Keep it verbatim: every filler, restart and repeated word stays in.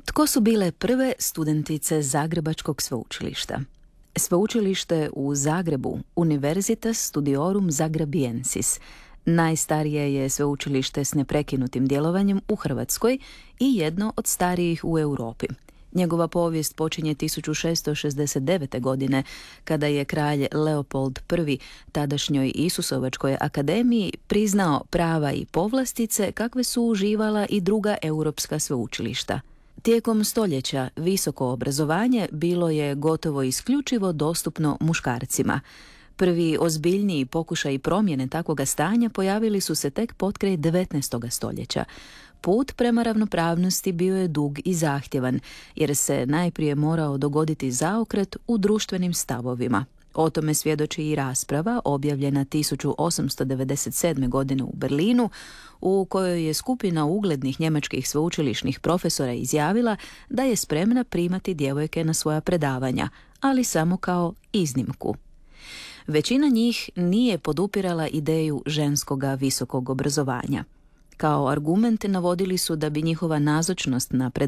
Tko su bile prve studentice Zagrebačkog sveučilišta? Sveučilište u Zagrebu, Universitas Studiorum Zagrabiensis, najstarije je sveučilište s neprekinutim djelovanjem u Hrvatskoj i jedno od starijih u Europi. Njegova povijest počinje tisuću šessto šezdeset devete. godine, kada je kralj Leopold I. tadašnjoj Isusovačkoj akademiji priznao prava i povlastice kakve su uživala i druga europska sveučilišta. Tijekom stoljeća visoko obrazovanje bilo je gotovo isključivo dostupno muškarcima. Prvi ozbiljniji pokušaji promjene takvoga stanja pojavili su se tek potkraj devetnaestog stoljeća. Put prema ravnopravnosti bio je dug i zahtjevan, jer se najprije morao dogoditi zaokret u društvenim stavovima. O tome svjedoči i rasprava objavljena tisuću osamsto devedeset sedme. godine u Berlinu, u kojoj je skupina uglednih njemačkih sveučilišnih profesora izjavila da je spremna primati djevojke na svoja predavanja, ali samo kao iznimku. Većina njih nije podupirala ideju ženskoga visokog obrazovanja. Kao argument navodili su da bi njihova nazočnost na predavanju